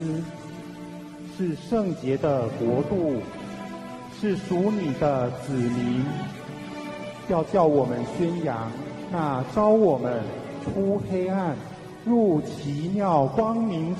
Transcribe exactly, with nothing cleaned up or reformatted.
是圣洁的国度，是属你的子民，要叫我们宣扬那招我们出黑暗入奇妙光明